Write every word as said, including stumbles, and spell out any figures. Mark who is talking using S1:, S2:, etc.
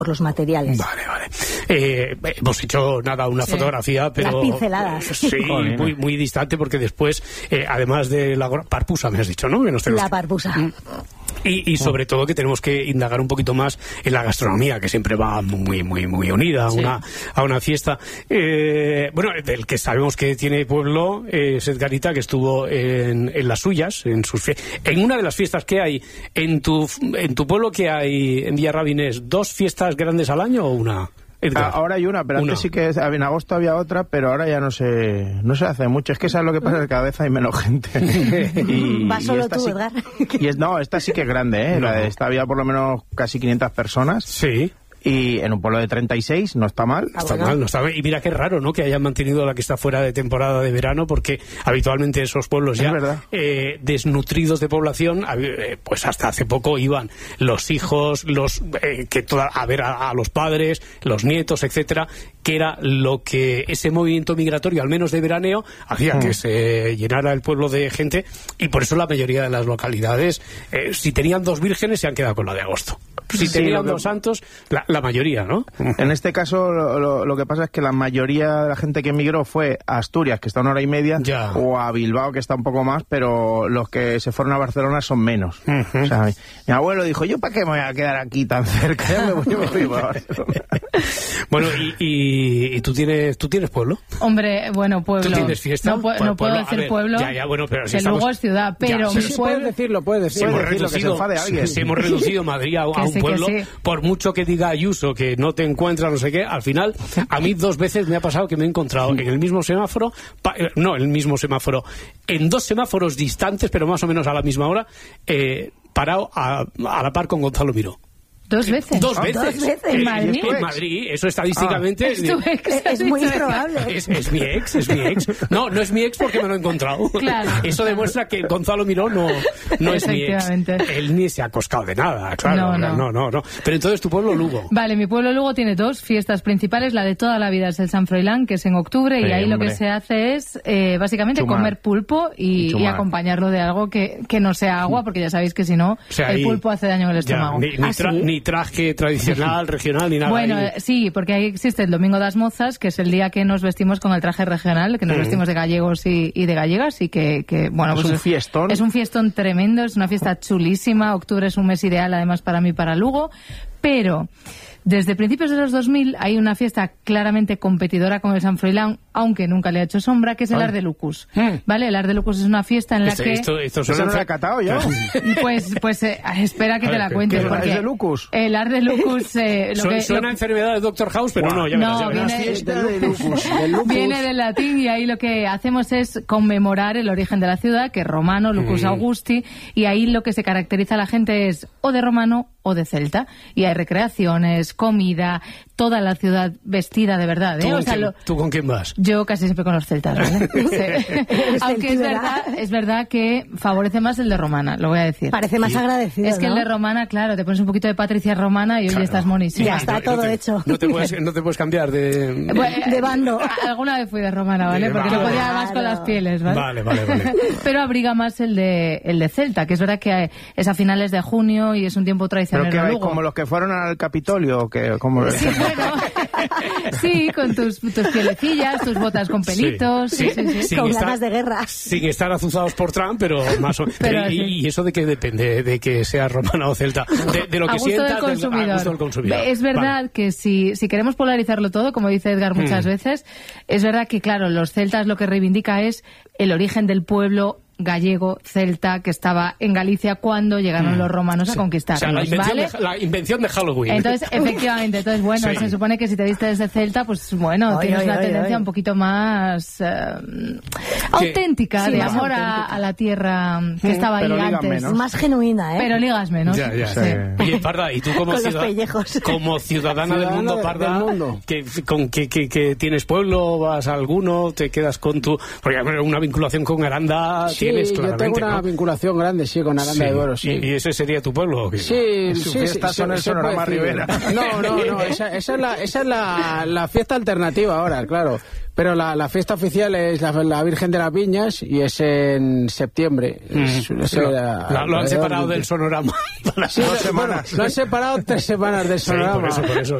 S1: por los materiales.
S2: Vale, vale. Eh, hemos hecho nada, una sí. fotografía, pero...
S1: Las pinceladas.
S2: Sí, muy, muy distante, porque después, eh, además de la parpusa, me has dicho, ¿no? Que nos tenemos
S1: la parpusa.
S2: Que... Y, y sobre todo que tenemos que indagar un poquito más en la gastronomía, que siempre va muy muy muy unida a una, sí. a una fiesta. Eh, bueno, del que sabemos que tiene pueblo es Edgarita, que estuvo en, en las suyas, en sus fie- en una de las fiestas que hay en tu en tu pueblo, que hay en Villarrabinés, ¿dos fiestas grandes al año o una?
S3: Edgar. Ahora hay una, pero una. Antes sí que en agosto había otra, pero ahora ya no se no se hace mucho. Es que sabes lo que pasa, que cada vez hay menos gente. y,
S1: Va solo
S3: y
S1: tú,
S3: sí,
S1: Edgar.
S3: Y es, no, esta sí que es grande, ¿eh? No. La de esta había por lo menos casi quinientas personas.
S2: Sí.
S3: Y en un pueblo de treinta y seis no está mal.
S2: Está mal, no está mal. Y mira qué raro, ¿no?, que hayan mantenido la que está fuera de temporada de verano, porque habitualmente esos pueblos ya eh, desnutridos de población, eh, pues hasta hace poco iban los hijos, los eh, que toda, a ver a, a los padres, los nietos, etcétera, que era lo que ese movimiento migratorio, al menos de veraneo, hacía mm. que se llenara el pueblo de gente, y por eso la mayoría de las localidades, eh, si tenían dos vírgenes, se han quedado con la de agosto. Si sí, tenían dos que... santos, la, la mayoría, ¿no?
S3: En este caso, lo, lo, lo que pasa es que la mayoría de la gente que emigró fue a Asturias, que está a una hora y media, ya. o a Bilbao, que está un poco más, pero los que se fueron a Barcelona son menos. Uh-huh. O sea, mi, mi abuelo dijo, ¿yo para qué me voy a quedar aquí tan cerca? Ya me voy, yo me voy para Barcelona.
S2: Bueno, y, y, y tú tienes tú tienes pueblo.
S4: Hombre, bueno, pueblo.
S2: ¿Tú tienes fiesta?
S4: No, pu- no puedo decir ver, pueblo.
S2: Ya, ya, bueno, pero si
S4: que
S2: estamos...
S4: luego es ciudad, pero
S2: ya,
S4: mi
S2: sí,
S4: pueblo...
S3: Puedes decirlo, puedes decirlo.
S2: Si hemos
S3: decirlo,
S2: reducido,
S3: que se enfade alguien.
S2: Si hemos reducido Madrid a, a un
S4: sí,
S2: pueblo,
S4: sí.
S2: por mucho que diga Ayuso que no te encuentra, no sé qué, al final, a mí dos veces me ha pasado que me he encontrado en el mismo semáforo, pa, no, el mismo semáforo, en dos semáforos distantes, pero más o menos a la misma hora, eh, parado a, a la par con Gonzalo Miró.
S4: ¿Dos veces?
S2: Dos veces.
S1: ¿Dos veces?
S4: ¿En Madrid?
S2: En Madrid, eso estadísticamente...
S4: Ah, es, tu ex,
S1: es, es muy probable.
S2: Es, es mi ex, es mi ex. No, no es mi ex porque me lo he encontrado.
S4: Claro.
S2: Eso demuestra que Gonzalo Miró no, no es mi ex. Él ni se ha coscado de nada, claro. No no. no, no, no. Pero entonces tu pueblo, Lugo.
S4: Vale, mi pueblo Lugo tiene dos fiestas principales. La de toda la vida es el San Froilán, que es en octubre, sí, y ahí hombre. Lo que se hace es eh, básicamente Chumar. comer pulpo y, y, y acompañarlo de algo que, que no sea agua, porque ya sabéis que si no, o sea, el ahí, pulpo hace daño en el estómago.
S2: Ya, ni, ni, tra- ¿Ah, sí? ni traje tradicional regional ni nada.
S4: Bueno,
S2: ahí.
S4: Sí, porque ahí existe el Domingo das Mozas, que es el día que nos vestimos con el traje regional, que nos mm. vestimos de gallegos y, y de gallegas, y que, que bueno,
S3: es
S4: pues
S3: un fiestón.
S4: Es un fiestón tremendo, es una fiesta chulísima. Octubre es un mes ideal, además, para mí, para Lugo, pero desde principios de los dos mil hay una fiesta claramente competidora con el San Froilán, aunque nunca le ha hecho sombra, que es el
S3: Ay.
S4: Ardelucus. ¿Vale? El Ardelucus es una fiesta en la
S2: esto,
S4: que...
S2: Esto, esto
S3: ¿Eso no lo he catado yo?
S4: Pues, pues eh, espera que te la cuente.
S3: ¿El
S4: porque
S3: Ardelucus?
S4: El Ardelucus... Eh, lo
S2: Su,
S4: que,
S2: suena
S4: lo...
S2: enfermedad de Doctor House, pero wow. no, ya
S4: no,
S2: verás, ya verás.
S4: viene,
S3: fiesta de Lucus, del Lucus.
S4: Viene del latín, y ahí lo que hacemos es conmemorar el origen de la ciudad, que es romano, Lucus mm. Augusti, y ahí lo que se caracteriza a la gente es o de romano o de celta, y hay recreaciones, comida, toda la ciudad vestida de verdad, ¿eh?
S2: ¿Tú,
S4: o sea,
S2: quién,
S4: lo...
S2: ¿Tú con quién vas?
S4: Yo casi siempre con los celtas, ¿vale? Sí. Aunque es verdad, es verdad que favorece más el de romana, lo voy a decir.
S1: Parece más
S2: y...
S1: agradecido,
S4: Es que
S1: ¿no?
S4: el de romana, claro, te pones un poquito de Patricia romana y hoy
S2: claro.
S4: estás monísima.
S1: Ya está
S2: no,
S1: todo
S2: no te,
S1: hecho.
S2: No te, puedes, no te puedes cambiar de...
S4: Bueno,
S1: de bando.
S4: Alguna vez fui de romana, ¿vale?
S2: De
S4: Porque
S2: vale.
S4: no podía además con las pieles, ¿vale?
S2: Vale, vale, vale.
S4: Pero abriga más el de el de celta, que es verdad que es a finales de junio y es un tiempo traicionero.
S3: Pero que hay
S4: Lugo.
S3: como los que fueron al Capitolio, que como...
S4: Sí, bueno. Sí, con tus, tus pielecillas, tus botas con pelitos.
S2: Sí,
S4: sí, sí, sí.
S1: Con
S2: estar,
S1: ganas de guerra.
S2: Sin estar azuzados por Trump, pero más o
S4: pero,
S2: y,
S4: sí.
S2: y eso de que depende de que sea romana o celta, de, de lo que
S4: a gusto
S2: sientas
S4: del consumidor.
S2: Del, a gusto del consumidor.
S4: Es verdad
S2: vale.
S4: que si, si queremos polarizarlo todo, como dice Edgar muchas mm. veces, es verdad que, claro, los celtas lo que reivindica es el origen del pueblo gallego, celta, que estaba en Galicia cuando llegaron mm. los romanos sí. a conquistar.
S2: O sea, la invención,
S4: ¿vale?
S2: de, la invención de Halloween.
S4: Entonces, efectivamente, entonces bueno, sí. se supone que si te vistes de celta, pues bueno, oye, tienes oye, una oye, tendencia oye. un poquito más eh, auténtica, sí, de amor auténtica. A, a la tierra que mm, estaba ahí antes.
S1: Más genuina, ¿eh?
S4: Pero ligas menos.
S2: Ya, ya.
S4: Sí.
S2: Oye, Parda, y tú como, ciudad, como ciudadana del mundo, Parda,
S3: del mundo.
S2: Que, con que, que, que tienes pueblo, vas a alguno, te quedas con tu... Porque una vinculación con Aranda
S5: sí,
S2: tienes,
S5: yo tengo una
S2: ¿no?
S5: vinculación grande, sí, con Aranda
S2: sí.
S5: de Duero, sí.
S2: ¿Y, ¿Y ese sería tu pueblo? ¿O qué?
S5: Sí,
S3: Su
S5: sí,
S3: fiesta
S5: sí,
S3: son
S5: sí,
S3: el Sonorama Rivera.
S5: No, no, no, esa, esa es, la, esa es la, la fiesta alternativa ahora, claro. Pero la, la fiesta oficial es la, la Virgen de las Viñas y es en septiembre.
S2: Mm.
S5: Es, es
S2: lo,
S5: la,
S2: la, lo han separado
S5: de...
S2: del Sonorama.
S5: Sí, dos semanas. Bueno, lo han separado tres semanas del Sonorama.
S2: Sí, por eso, por eso.